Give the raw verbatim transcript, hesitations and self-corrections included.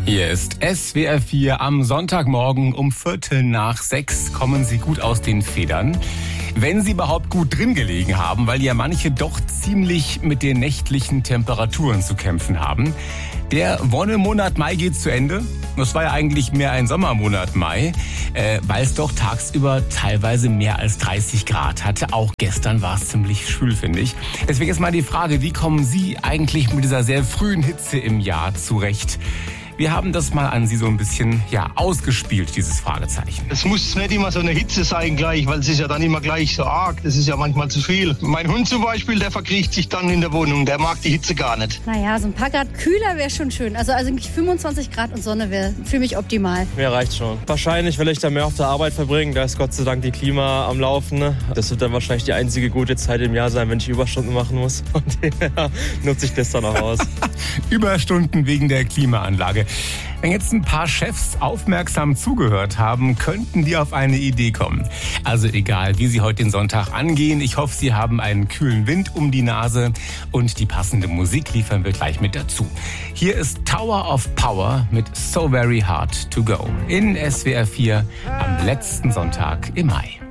Hier ist S W R vier am Sonntagmorgen um Viertel nach sechs. Kommen Sie gut aus den Federn? Wenn Sie überhaupt gut drin gelegen haben, weil ja manche doch ziemlich mit den nächtlichen Temperaturen zu kämpfen haben. Der Wonnemonat Mai geht zu Ende. Das war ja eigentlich mehr ein Sommermonat Mai, äh, weil es doch tagsüber teilweise mehr als dreißig Grad hatte. Auch gestern war es ziemlich schwül, finde ich. Deswegen ist mal die Frage, wie kommen Sie eigentlich mit dieser sehr frühen Hitze im Jahr zurecht? Wir haben das mal an Sie so ein bisschen ja ausgespielt, dieses Fragezeichen. Es muss nicht immer so eine Hitze sein gleich, weil es ist ja dann immer gleich so arg. Das ist ja manchmal zu viel. Mein Hund zum Beispiel, der verkriecht sich dann in der Wohnung. Der mag die Hitze gar nicht. Naja, so ein paar Grad kühler wäre schon schön. Also, also fünfundzwanzig Grad und Sonne wäre für mich optimal. Mir reicht schon. Wahrscheinlich will ich dann mehr auf der Arbeit verbringen. Da ist Gott sei Dank die Klima am Laufen. Das wird dann wahrscheinlich die einzige gute Zeit im Jahr sein, wenn ich Überstunden machen muss. Und ja, nutze ich das dann auch aus. Überstunden wegen der Klimaanlage. Wenn jetzt ein paar Chefs aufmerksam zugehört haben, könnten die auf eine Idee kommen. Also egal, wie Sie heute den Sonntag angehen, ich hoffe, Sie haben einen kühlen Wind um die Nase und die passende Musik liefern wir gleich mit dazu. Hier ist Tower of Power mit So Very Hard to Go in S W R vier am letzten Sonntag im Mai.